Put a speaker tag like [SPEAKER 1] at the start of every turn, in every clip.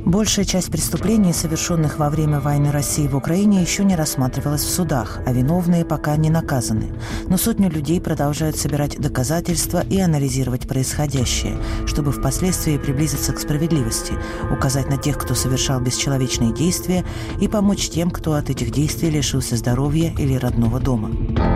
[SPEAKER 1] Большая часть преступлений, совершенных во время войны России в Украине, еще не рассматривалась в судах, а виновные пока не наказаны. Но сотни людей продолжают собирать доказательства и анализировать происходящее, чтобы впоследствии приблизиться к справедливости, указать на тех, кто совершал бесчеловечные действия, и помочь тем, кто от этих действий лишился здоровья или родного дома.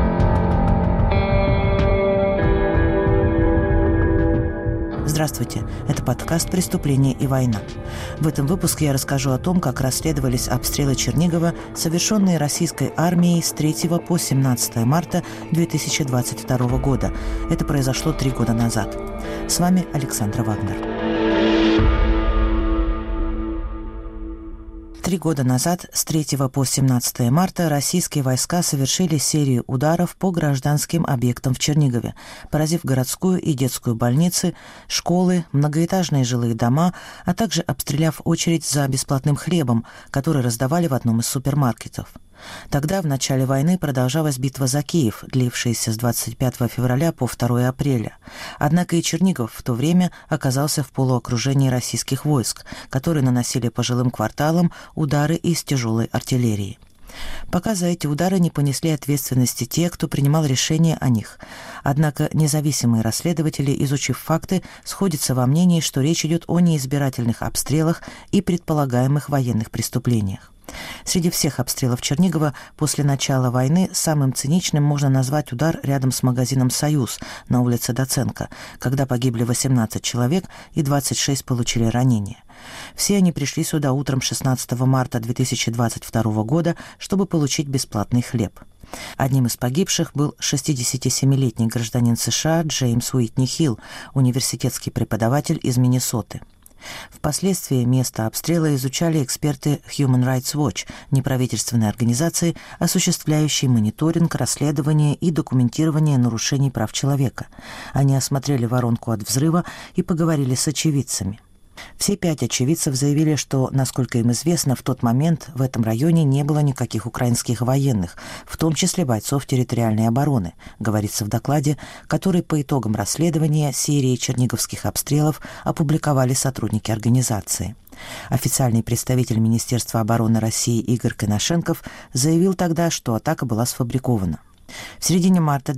[SPEAKER 1] Здравствуйте, это подкаст «Преступление и война». В этом выпуске я расскажу о том, как расследовались обстрелы Чернигова, совершенные российской армией с 3 по 17 марта 2022 года. Это произошло 3 года назад. С вами Александра Вагнер. 3 года назад, с 3 по 17 марта, российские войска совершили серию ударов по гражданским объектам в Чернигове, поразив городскую и детскую больницы, школы, многоэтажные жилые дома, а также обстреляв очередь за бесплатным хлебом, который раздавали в одном из супермаркетов. Тогда, в начале войны, продолжалась битва за Киев, длившаяся с 25 февраля по 2 апреля. Однако и Чернигов в то время оказался в полуокружении российских войск, которые наносили по жилым кварталам удары из тяжелой артиллерии. Пока за эти удары не понесли ответственности те, кто принимал решения о них. Однако независимые расследователи, изучив факты, сходятся во мнении, что речь идет о неизбирательных обстрелах и предполагаемых военных преступлениях. Среди всех обстрелов Чернигова после начала войны самым циничным можно назвать удар рядом с магазином «Союз» на улице Доценко, когда погибли 18 человек и 26 получили ранения. Все они пришли сюда утром 16 марта 2022 года, чтобы получить бесплатный хлеб. Одним из погибших был 67-летний гражданин США Джеймс Уитни Хилл, университетский преподаватель из Миннесоты. Впоследствии место обстрела изучали эксперты Human Rights Watch, неправительственной организации, осуществляющей мониторинг, расследование и документирование нарушений прав человека. Они осмотрели воронку от взрыва и поговорили с очевидцами. Все 5 очевидцев заявили, что, насколько им известно, в тот момент в этом районе не было никаких украинских военных, в том числе бойцов территориальной обороны, говорится в докладе, который по итогам расследования серии черниговских обстрелов опубликовали сотрудники организации. Официальный представитель Министерства обороны России Игорь Коношенков заявил тогда, что атака была сфабрикована. В середине марта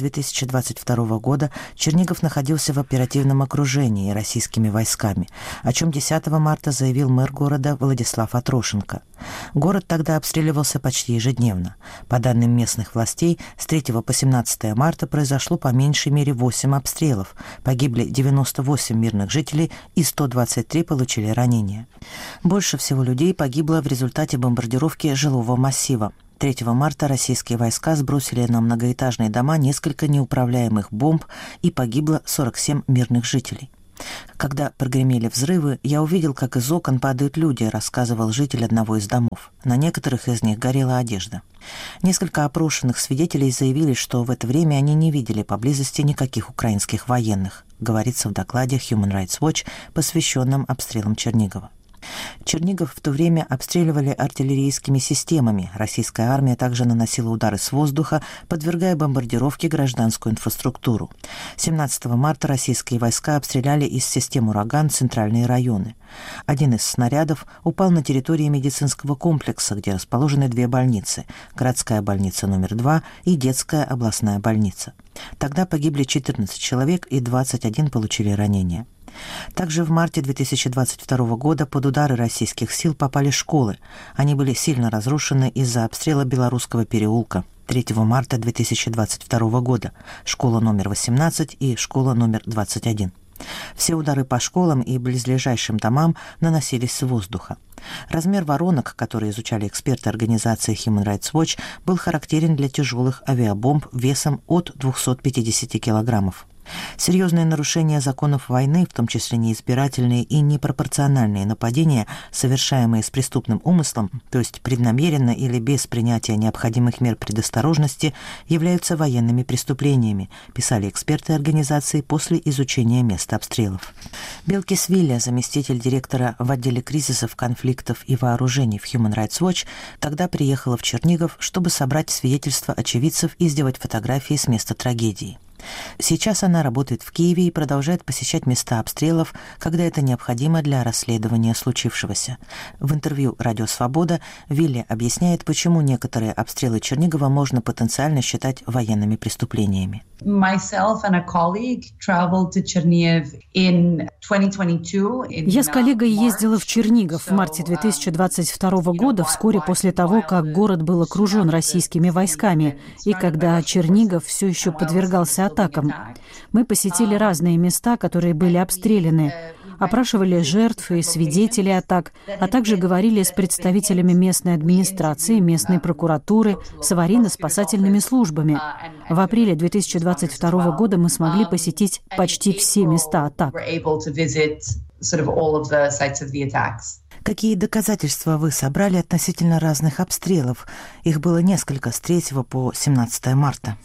[SPEAKER 1] 2022 года Чернигов находился в оперативном окружении российскими войсками, о чем 10 марта заявил мэр города Владислав Атрошенко. Город тогда обстреливался почти ежедневно. По данным местных властей, с 3 по 17 марта произошло по меньшей мере 8 обстрелов. Погибли 98 мирных жителей и 123 получили ранения. Больше всего людей погибло в результате бомбардировки жилого массива. 3 марта российские войска сбросили на многоэтажные дома несколько неуправляемых бомб и погибло 47 мирных жителей. Когда прогремели взрывы, я увидел, как из окон падают люди, рассказывал житель одного из домов. На некоторых из них горела одежда. Несколько опрошенных свидетелей заявили, что в это время они не видели поблизости никаких украинских военных, говорится в докладе Human Rights Watch, посвященном обстрелам Чернигова. Чернигов в то время обстреливали артиллерийскими системами. Российская армия также наносила удары с воздуха, подвергая бомбардировке гражданскую инфраструктуру. 17 марта российские войска обстреляли из систем «Ураган» центральные районы. Один из снарядов упал на территории медицинского комплекса, где расположены 2 больницы – городская больница номер 2 и детская областная больница. Тогда погибли 14 человек и 21 получили ранения. Также в марте 2022 года под удары российских сил попали школы. Они были сильно разрушены из-за обстрела Белорусского переулка 3 марта 2022 года, школа номер 18 и школа номер 21. Все удары по школам и близлежащим домам наносились с воздуха. Размер воронок, которые изучали эксперты организации Human Rights Watch, был характерен для тяжелых авиабомб весом от 250 килограммов. Серьезные нарушения законов войны, в том числе неизбирательные и непропорциональные нападения, совершаемые с преступным умыслом, то есть преднамеренно или без принятия необходимых мер предосторожности, являются военными преступлениями, писали эксперты организации после изучения места обстрелов. Белкис Вилля, заместитель директора в отделе кризисов, конфликтов и вооружений в Human Rights Watch, тогда приехала в Чернигов, чтобы собрать свидетельства очевидцев и сделать фотографии с места трагедии. Сейчас она работает в Киеве и продолжает посещать места обстрелов, когда это необходимо для расследования случившегося. В интервью «Радио Свобода» Вилли объясняет, почему некоторые обстрелы Чернигова можно потенциально считать военными преступлениями.
[SPEAKER 2] Я
[SPEAKER 3] с коллегой ездила в Чернигов в марте 2022 года, вскоре после того, как город был окружен российскими войсками, и когда Чернигов все еще подвергался атакам. Мы посетили разные места, которые были обстреляны, опрашивали жертв и свидетелей атак, а также говорили с представителями местной администрации, местной прокуратуры, с аварийно-спасательными службами. В апреле 2022 года мы смогли посетить почти все места атак.
[SPEAKER 1] Какие доказательства вы собрали относительно разных обстрелов? Их было несколько с 3 по 17 марта.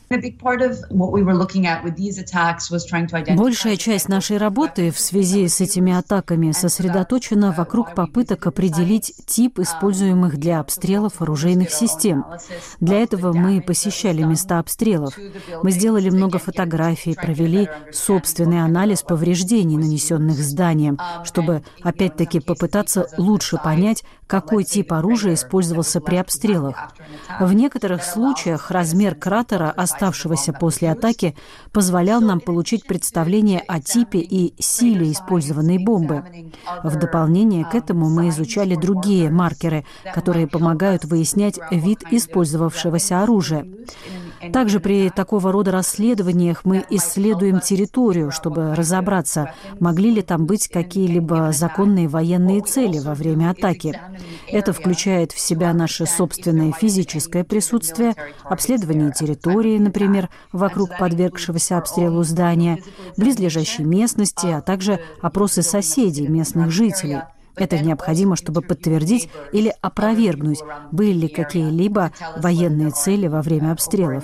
[SPEAKER 3] Большая часть нашей работы в связи с этими атаками сосредоточена вокруг попыток определить тип используемых для обстрелов оружейных систем. Для этого мы посещали места обстрелов. Мы сделали много фотографий, провели собственный анализ повреждений, нанесенных зданиям, чтобы опять-таки попытаться лучше понять, какой тип оружия использовался при обстрелах. В некоторых случаях размер кратера, оставшегося после атаки, позволял нам получить представление о типе и силе использованной бомбы. В дополнение к этому мы изучали другие маркеры, которые помогают выяснять вид использовавшегося оружия. Также при такого рода расследованиях мы исследуем территорию, чтобы разобраться, могли ли там быть какие-либо законные военные цели во время атаки. Это включает в себя наше собственное физическое присутствие, обследование территории, например, вокруг подвергшегося обстрелу здания, близлежащей местности, а также опросы соседей, местных жителей. Это необходимо, чтобы подтвердить или опровергнуть, были ли какие-либо военные цели во время обстрелов.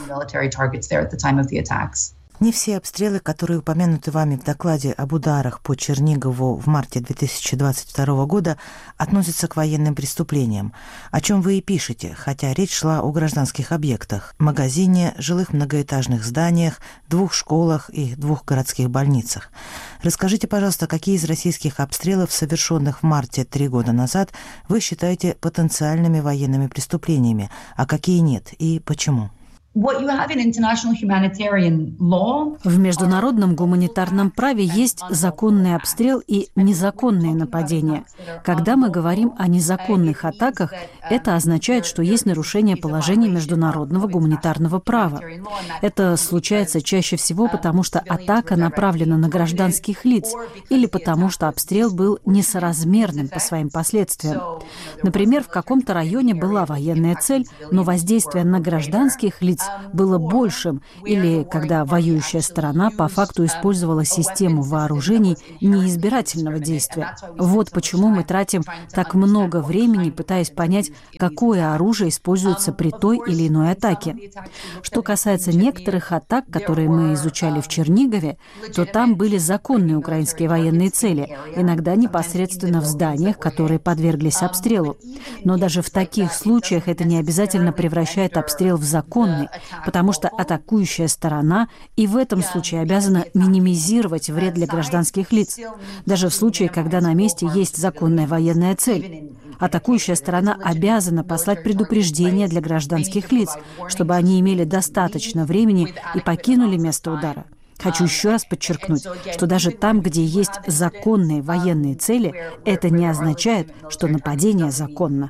[SPEAKER 1] Не все обстрелы, которые упомянуты вами в докладе об ударах по Чернигову в марте 2022 года, относятся к военным преступлениям, о чем вы и пишете, хотя речь шла о гражданских объектах – магазине, жилых многоэтажных зданиях, 2 школах и 2 городских больницах. Расскажите, пожалуйста, какие из российских обстрелов, совершенных в марте 3 года назад, вы считаете потенциальными военными преступлениями, а какие нет, и почему?
[SPEAKER 3] В международном гуманитарном праве есть законный обстрел и незаконные нападения. Когда мы говорим о незаконных атаках, это означает, что есть нарушение положений международного гуманитарного права. Это случается чаще всего потому, что атака направлена на гражданских лиц или потому, что обстрел был несоразмерным по своим последствиям. Например, в каком-то районе была военная цель, но воздействие на гражданских лиц было большим, или когда воюющая сторона по факту использовала систему вооружений неизбирательного действия. Вот почему мы тратим так много времени, пытаясь понять, какое оружие используется при той или иной атаке. Что касается некоторых атак, которые мы изучали в Чернигове, то там были законные украинские военные цели, иногда непосредственно в зданиях, которые подверглись обстрелу. Но даже в таких случаях это не обязательно превращает обстрел в законный, потому что атакующая сторона и в этом случае обязана минимизировать вред для гражданских лиц, даже в случае, когда на месте есть законная военная цель. Атакующая сторона обязана послать предупреждение для гражданских лиц, чтобы они имели достаточно времени и покинули место удара. Хочу еще раз подчеркнуть, что даже там, где есть законные военные цели, это не означает, что нападение законно.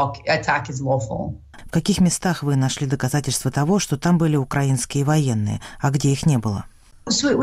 [SPEAKER 1] В каких местах вы нашли доказательства того, что там были украинские военные, а где их не было?
[SPEAKER 3] В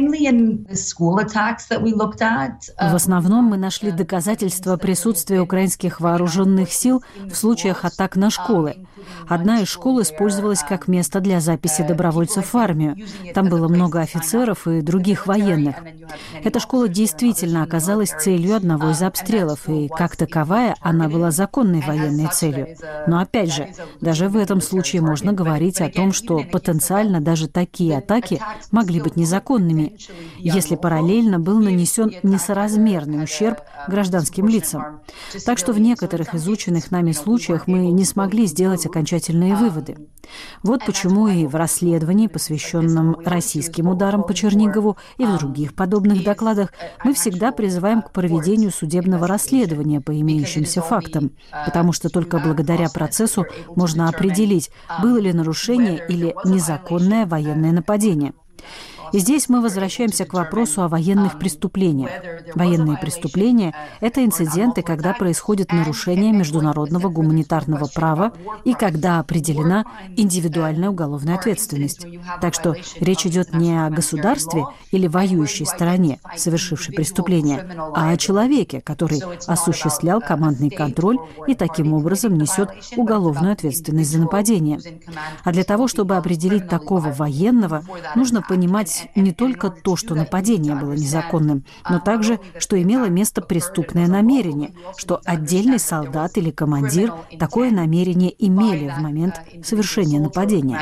[SPEAKER 3] основном мы нашли доказательства присутствия украинских вооруженных сил в случаях атак на школы. Одна из школ использовалась как место для записи добровольцев в армию. Там было много офицеров и других военных. Эта школа действительно оказалась целью одного из обстрелов, и как таковая она была законной военной целью. Но опять же, даже в этом случае можно говорить о том, что потенциально даже такие атаки могли быть быть незаконными, если параллельно был нанесен несоразмерный ущерб гражданским лицам. Так что в некоторых изученных нами случаях мы не смогли сделать окончательные выводы. Вот почему и в расследовании, посвященном российским ударам по Чернигову, и в других подобных докладах мы всегда призываем к проведению судебного расследования по имеющимся фактам, потому что только благодаря процессу можно определить, было ли нарушение или незаконное военное нападение. И здесь мы возвращаемся к вопросу о военных преступлениях. Военные преступления – это инциденты, когда происходит нарушение международного гуманитарного права и когда определена индивидуальная уголовная ответственность. Так что речь идет не о государстве или воюющей стороне, совершившей преступление, а о человеке, который осуществлял командный контроль и таким образом несет уголовную ответственность за нападение. А для того, чтобы определить такого военного, нужно понимать не только то, что нападение было незаконным, но также, что имело место преступное намерение, что отдельный солдат или командир такое намерение имели в момент совершения нападения.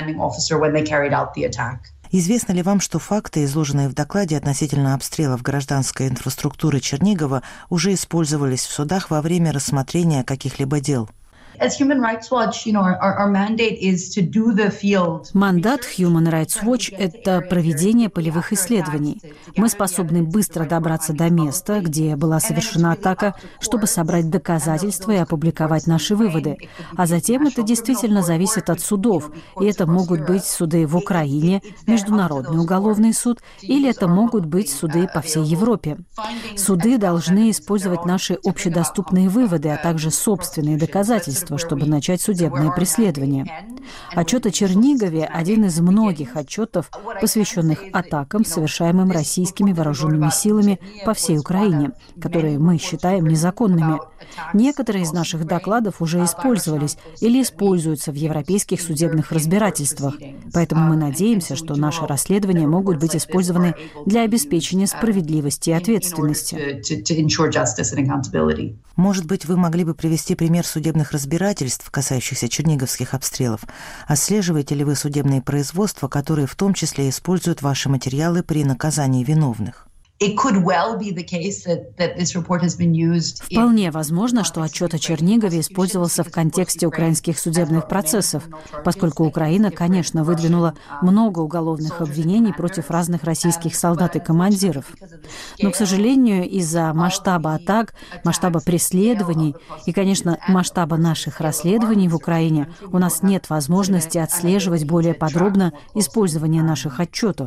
[SPEAKER 1] Известно ли вам, что факты, изложенные в докладе относительно обстрелов гражданской инфраструктуры Чернигова, уже использовались в судах во время рассмотрения каких-либо дел?
[SPEAKER 3] Мандат Human Rights Watch – это проведение полевых исследований. Мы способны быстро добраться до места, где была совершена атака, чтобы собрать доказательства и опубликовать наши выводы. А затем это действительно зависит от судов. И это могут быть суды в Украине, Международный уголовный суд, или это могут быть суды по всей Европе. Суды должны использовать наши общедоступные выводы, а также собственные доказательства, чтобы начать судебное преследование. Отчет о Чернигове – один из многих отчетов, посвященных атакам, совершаемым российскими вооруженными силами по всей Украине, которые мы считаем незаконными. Некоторые из наших докладов уже использовались или используются в европейских судебных разбирательствах, поэтому мы надеемся, что наши расследования могут быть использованы для обеспечения справедливости и ответственности.
[SPEAKER 1] Может быть, вы могли бы привести пример судебных разбирательств, касающихся черниговских обстрелов? Отслеживаете ли вы судебные производства, которые в том числе используют ваши материалы при наказании виновных?
[SPEAKER 3] Вполне возможно, что отчет о Чернигове использовался в контексте украинских судебных процессов, поскольку Украина, конечно, выдвинула много уголовных обвинений против разных российских солдат и командиров. Но, к сожалению, из-за масштаба атак, масштаба преследований и, конечно, масштаба наших расследований в Украине у нас нет возможности отслеживать более подробно использование наших отчетов.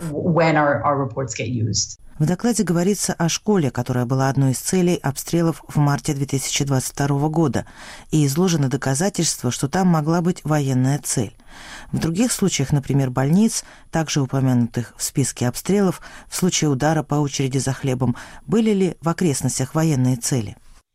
[SPEAKER 1] В докладе говорится о школе, которая была одной из целей обстрелов в марте 2022 года, и изложены доказательства, что там могла быть военная цель. В других случаях, например, больниц, также упомянутых в списке обстрелов, в случае удара по очереди за хлебом, были ли в окрестностях военные цели?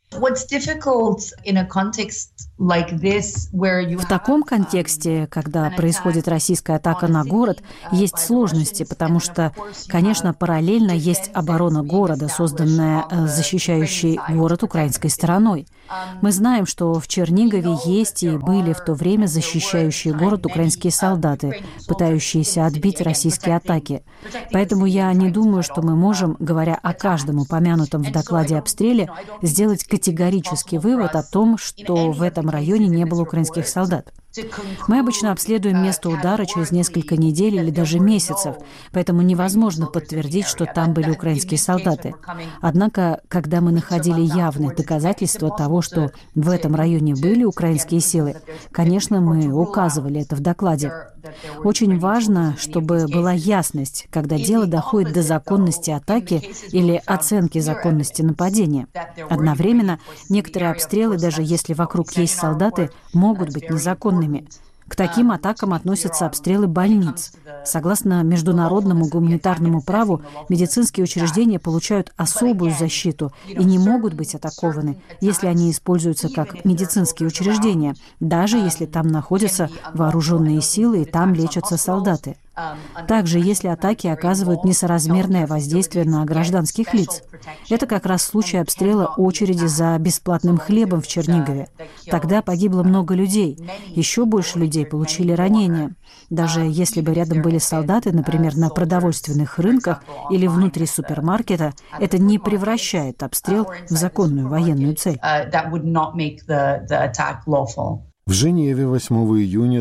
[SPEAKER 3] В таком контексте, когда происходит российская атака на город, есть сложности, потому что, конечно, параллельно есть оборона города, созданная защищающей город украинской стороной. Мы знаем, что в Чернигове есть и были в то время защищающие город украинские солдаты, пытающиеся отбить российские атаки. Поэтому я не думаю, что мы можем, говоря о каждом упомянутом в докладе обстреле, сделать категорический вывод о том, что в этом районе не было украинских солдат. Мы обычно обследуем место удара через несколько недель или даже месяцев, поэтому невозможно подтвердить, что там были украинские солдаты. Однако, когда мы находили явные доказательства того, что в этом районе были украинские силы, конечно, мы указывали это в докладе. Очень важно, чтобы была ясность, когда дело доходит до законности атаки или оценки законности нападения. Одновременно некоторые обстрелы, даже если вокруг есть солдаты, могут быть незаконными. К таким атакам относятся обстрелы больниц. Согласно международному гуманитарному праву, медицинские учреждения получают особую защиту и не могут быть атакованы, если они используются как медицинские учреждения, даже если там находятся вооруженные силы и там лечатся солдаты. Также, если атаки оказывают несоразмерное воздействие на гражданских лиц. Это как раз случай обстрела очереди за бесплатным хлебом в Чернигове. Тогда погибло много людей. Еще больше людей получили ранения. Даже если бы рядом были солдаты, например, на продовольственных рынках или внутри супермаркета, это не превращает обстрел в законную военную цель.
[SPEAKER 2] В Женеве 8 июня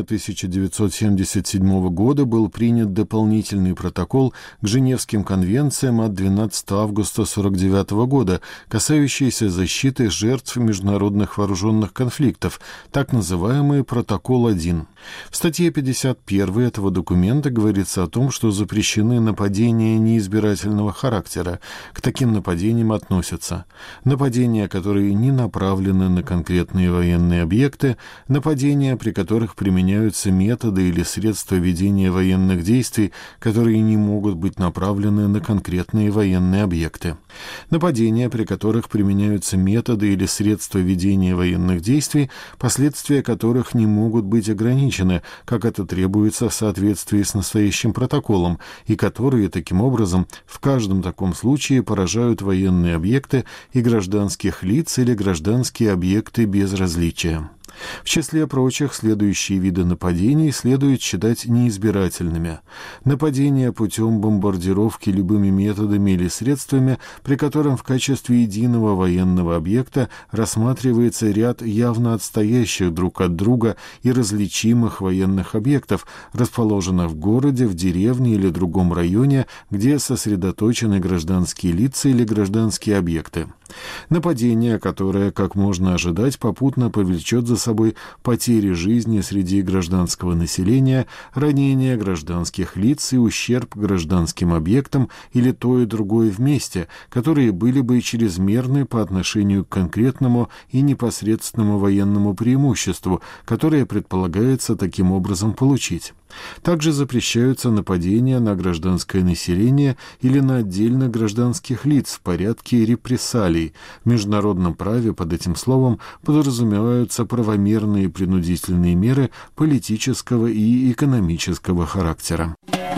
[SPEAKER 2] 1977 года был принят дополнительный протокол к Женевским конвенциям от 12 августа 1949 года, касающийся защиты жертв международных вооруженных конфликтов, так называемый Протокол 1. В статье 51 этого документа говорится о том, что запрещены нападения неизбирательного характера. К таким нападениям относятся нападения, которые не направлены на конкретные военные объекты, нападения, при которых применяются методы или средства ведения военных действий, которые не могут быть направлены на конкретные военные объекты. Нападения, при которых применяются методы или средства ведения военных действий, последствия которых не могут быть ограничены, как это требуется в соответствии с настоящим протоколом, и которые, таким образом, в каждом таком случае поражают военные объекты и гражданских лиц или гражданские объекты без различия. В числе прочих, следующие виды нападений следует считать неизбирательными. Нападения путем бомбардировки любыми методами или средствами, при котором в качестве единого военного объекта рассматривается ряд явно отстоящих друг от друга и различимых военных объектов, расположенных в городе, в деревне или другом районе, где сосредоточены гражданские лица или гражданские объекты. Нападение, которое, как можно ожидать, попутно повлечет за собой потери жизни среди гражданского населения, ранения гражданских лиц и ущерб гражданским объектам или то и другое вместе, которые были бы чрезмерны по отношению к конкретному и непосредственному военному преимуществу, которое предполагается таким образом получить. Также запрещаются нападения на гражданское население или на отдельных гражданских лиц в порядке репрессалий. В международном праве под этим словом подразумеваются правомерные принудительные меры политического и экономического характера.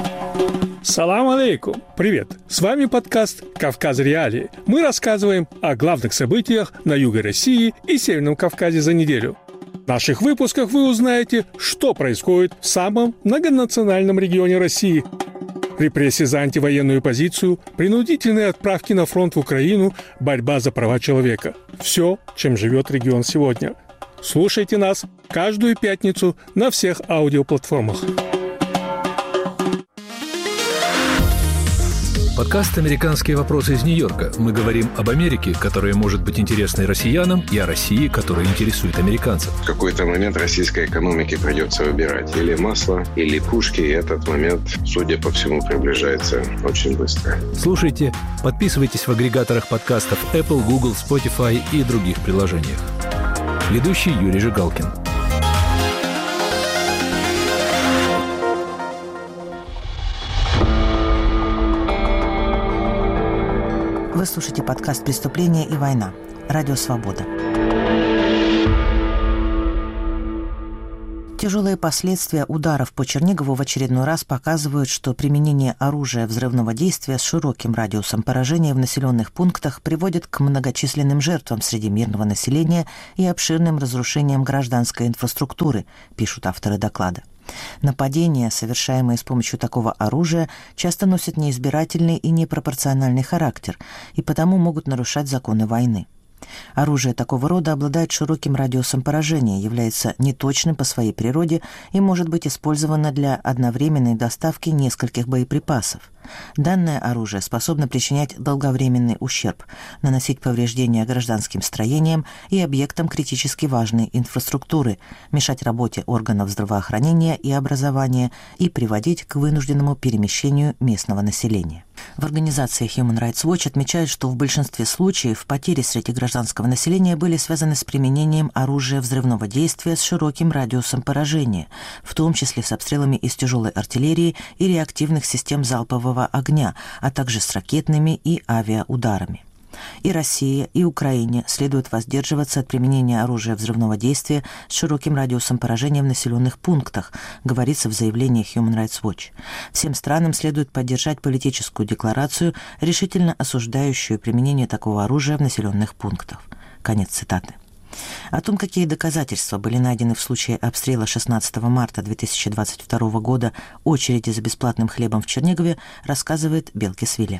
[SPEAKER 4] Салам алейкум! Привет! С вами подкаст «Кавказ. Реалии». Мы рассказываем о главных событиях на юге России и Северном Кавказе за неделю. В наших выпусках вы узнаете, что происходит в самом многонациональном регионе России. Репрессии за антивоенную позицию, принудительные отправки на фронт в Украину, борьба за права человека. Все, чем живет регион сегодня. Слушайте нас каждую пятницу на всех аудиоплатформах.
[SPEAKER 5] Подкаст «Американские вопросы» из Нью-Йорка. Мы говорим об Америке, которая может быть интересной россиянам, и о России, которая интересует американцев.
[SPEAKER 6] В какой-то момент российской экономике придется выбирать или масло, или пушки, и этот момент, судя по всему, приближается очень быстро.
[SPEAKER 5] Слушайте, подписывайтесь в агрегаторах подкастов Apple, Google, Spotify и других приложениях. Ведущий Юрий Жигалкин.
[SPEAKER 1] Вы слушаете подкаст «Преступление и война». Радио «Свобода». Тяжелые последствия ударов по Чернигову в очередной раз показывают, что применение оружия взрывного действия с широким радиусом поражения в населенных пунктах приводит к многочисленным жертвам среди мирного населения и обширным разрушениям гражданской инфраструктуры, пишут авторы доклада. Нападения, совершаемые с помощью такого оружия, часто носят неизбирательный и непропорциональный характер и потому могут нарушать законы войны. Оружие такого рода обладает широким радиусом поражения, является неточным по своей природе и может быть использовано для одновременной доставки нескольких боеприпасов. Данное оружие способно причинять долговременный ущерб, наносить повреждения гражданским строениям и объектам критически важной инфраструктуры, мешать работе органов здравоохранения и образования и приводить к вынужденному перемещению местного населения. В организации Human Rights Watch отмечают, что в большинстве случаев потери среди гражданского населения были связаны с применением оружия взрывного действия с широким радиусом поражения, в том числе с обстрелами из тяжелой артиллерии и реактивных систем залпового огня, а также с ракетными и авиаударами. И России, и Украине следует воздерживаться от применения оружия взрывного действия с широким радиусом поражения в населенных пунктах, говорится в заявлении Human Rights Watch. Всем странам следует поддержать политическую декларацию, решительно осуждающую применение такого оружия в населенных пунктах. Конец цитаты. О том, какие доказательства были найдены в случае обстрела 16 марта 2022 года очереди за бесплатным хлебом в Чернигове, рассказывает Белкис-Вилли.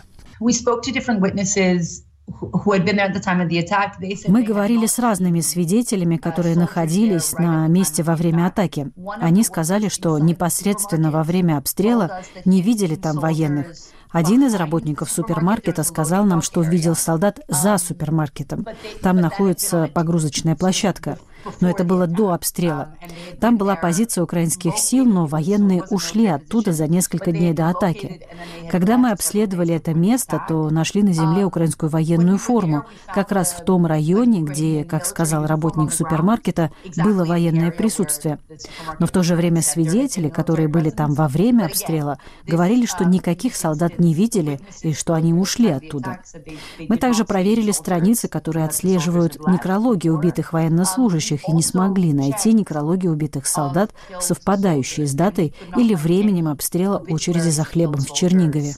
[SPEAKER 3] Мы говорили с разными свидетелями, которые находились на месте во время атаки. Они сказали, что непосредственно во время обстрела не видели там военных. Один из работников супермаркета сказал нам, что видел солдат за супермаркетом. Там находится погрузочная площадка. Но это было до обстрела. Там была позиция украинских сил, но военные ушли оттуда за несколько дней до атаки. Когда мы обследовали это место, то нашли на земле украинскую военную форму, как раз в том районе, где, как сказал работник супермаркета, было военное присутствие. Но в то же время свидетели, которые были там во время обстрела, говорили, что никаких солдат не видели и что они ушли оттуда. Мы также проверили страницы, которые отслеживают некрологию убитых военнослужащих, и не смогли найти некрологию убитых солдат, совпадающие с датой или временем обстрела очереди за хлебом в Чернигове.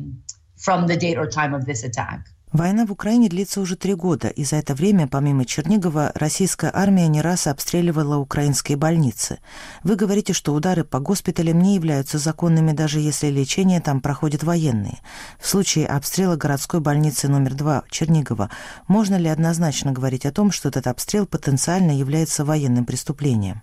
[SPEAKER 1] Война в Украине длится уже 3 года, и за это время, помимо Чернигова, российская армия не раз обстреливала украинские больницы. Вы говорите, что удары по госпиталям не являются законными, даже если лечение там проходят военные. В случае обстрела городской больницы номер 2 Чернигова, можно ли однозначно говорить о том, что этот обстрел потенциально является военным преступлением?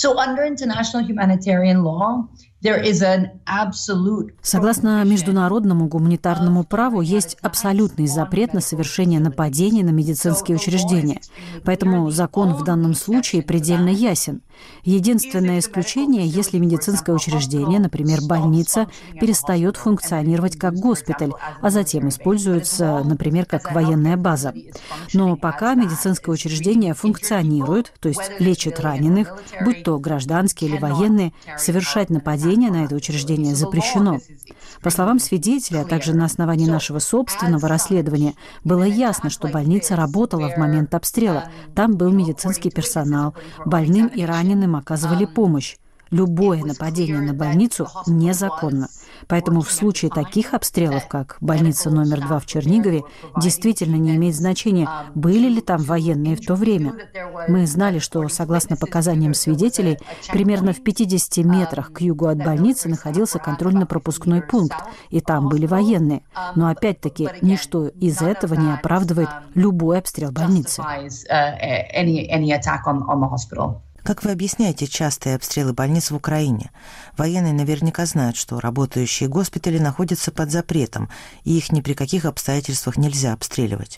[SPEAKER 3] Согласно международному гуманитарному праву, есть абсолютный запрет на совершение нападений на медицинские учреждения. Поэтому закон в данном случае предельно ясен. Единственное исключение, если медицинское учреждение, например, больница, перестает функционировать как госпиталь, а затем используется, например, как военная база. Но пока медицинское учреждение функционирует, то есть лечит раненых, будь то гражданские или военные, совершать нападения на это учреждение запрещено. По словам свидетелей, а также на основании нашего собственного расследования, было ясно, что больница работала в момент обстрела. Там был медицинский персонал. Больным и раненым оказывали помощь. Любое нападение на больницу незаконно. Поэтому в случае таких обстрелов, как больница номер 2 в Чернигове, действительно не имеет значения, были ли там военные в то время. Мы знали, что, согласно показаниям свидетелей, примерно в 50 метрах к югу от больницы находился контрольно-пропускной пункт, и там были военные. Но опять-таки, ничто из этого не оправдывает любой обстрел больницы.
[SPEAKER 1] Как вы объясняете частые обстрелы больниц в Украине? Военные наверняка знают, что работающие госпитали находятся под запретом, и их ни при каких обстоятельствах нельзя обстреливать.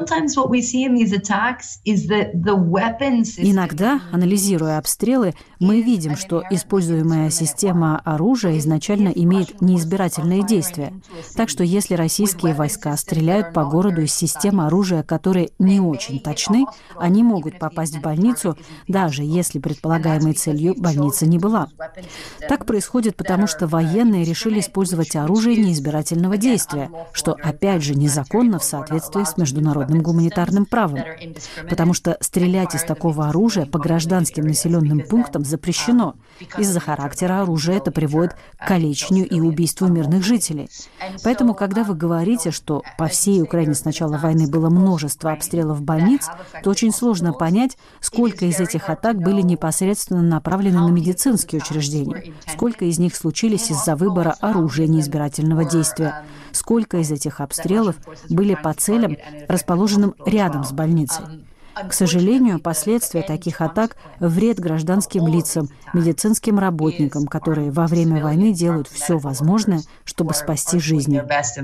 [SPEAKER 3] Иногда, анализируя обстрелы, мы видим, что используемая система оружия изначально имеет неизбирательные действия. Так что если российские войска стреляют по городу из системы оружия, которые не очень точны, они могут попасть в больницу, даже если предполагаемой целью больница не была. Так происходит потому, что военные решили использовать оружие неизбирательного действия, что опять же незаконно в соответствии с международным гуманитарным правом. Потому что стрелять из такого оружия по гражданским населенным пунктам запрещено. Из-за характера оружия это приводит к калечению и убийству мирных жителей. Поэтому, когда вы говорите, что по всей Украине с начала войны было множество обстрелов больниц, то очень сложно понять, сколько из этих атак были непосредственно направлены на медицинские учреждения, сколько из них случились из-за выбора оружия неизбирательного действия, сколько из этих обстрелов были по целям, расположенным рядом с больницей. К сожалению, последствия таких атак – вред гражданским лицам, медицинским работникам, которые во время войны делают все возможное, чтобы спасти жизни.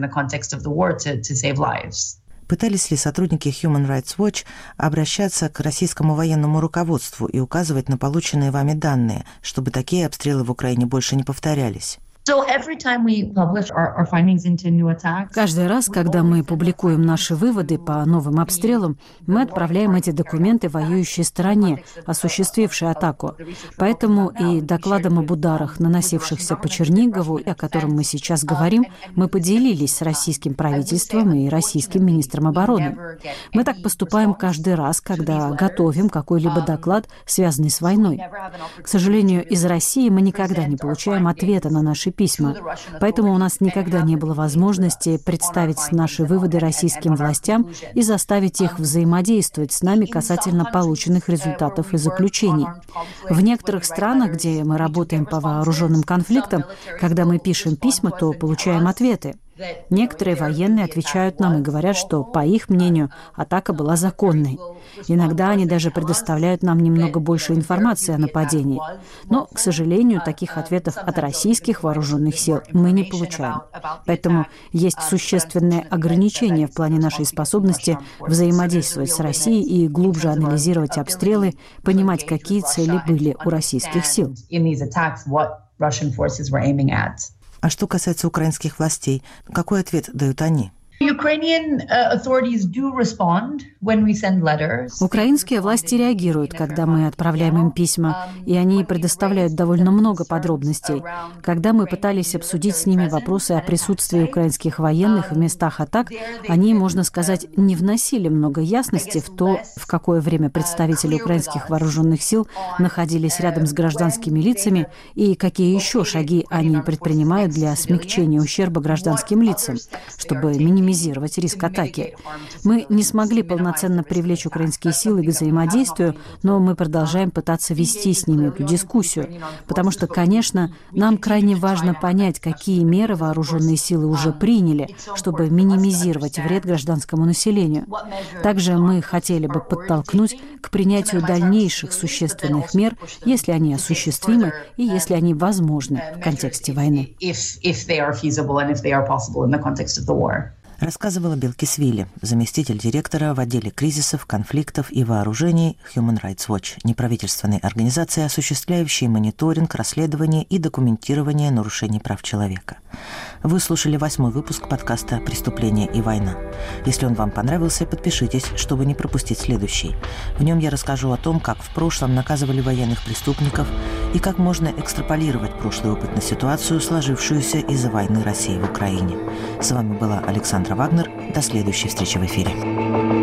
[SPEAKER 1] Пытались ли сотрудники Human Rights Watch обращаться к российскому военному руководству и указывать на полученные вами данные, чтобы такие обстрелы в Украине больше не повторялись?
[SPEAKER 3] Каждый раз, когда мы публикуем наши выводы по новым обстрелам, мы отправляем эти документы воюющей стороне, осуществившей атаку. Поэтому и докладом об ударах, наносившихся по Чернигову, о котором мы сейчас говорим, мы поделились с российским правительством и российским министром обороны. Мы так поступаем каждый раз, когда готовим какой-либо доклад, связанный с войной. К сожалению, из России мы никогда не получаем ответа на наши письма. Поэтому у нас никогда не было возможности представить наши выводы российским властям и заставить их взаимодействовать с нами касательно полученных результатов и заключений. В некоторых странах, где мы работаем по вооруженным конфликтам, когда мы пишем письма, то получаем ответы. Некоторые военные отвечают нам и говорят, что, по их мнению, атака была законной. Иногда они даже предоставляют нам немного больше информации о нападении. Но, к сожалению, таких ответов от российских вооруженных сил мы не получаем. Поэтому есть существенные ограничения в плане нашей способности взаимодействовать с Россией и глубже анализировать обстрелы, понимать, какие цели были у российских сил.
[SPEAKER 1] А что касается украинских властей, какой ответ дают они?
[SPEAKER 3] Украинские власти реагируют, когда мы отправляем им письма, и они предоставляют довольно много подробностей. Когда мы пытались обсудить с ними вопросы о присутствии украинских военных в местах атак, они, можно сказать, не вносили много ясности в то, в какое время представители украинских вооруженных сил находились рядом с гражданскими лицами и какие еще шаги они предпринимают для смягчения ущерба гражданским лицам, чтобы минимизировать риск атаки. Мы не смогли полноценно привлечь украинские силы к взаимодействию, но мы продолжаем пытаться вести с ними эту дискуссию, потому что, конечно, нам крайне важно понять, какие меры вооруженные силы уже приняли, чтобы минимизировать вред гражданскому населению. Также мы хотели бы подтолкнуть к принятию дальнейших существенных мер, если они осуществимы и если они возможны в контексте войны.
[SPEAKER 1] Рассказывала Белкис-Вилли, заместитель директора в отделе кризисов, конфликтов и вооружений Human Rights Watch, неправительственной организации, осуществляющей мониторинг, расследование и документирование нарушений прав человека. Вы слушали 8-й выпуск подкаста «Преступление и война». Если он вам понравился, подпишитесь, чтобы не пропустить следующий. В нем я расскажу о том, как в прошлом наказывали военных преступников и как можно экстраполировать прошлый опыт на ситуацию, сложившуюся из-за войны России в Украине. С вами была Александра Вагнер. До следующей встречи в эфире.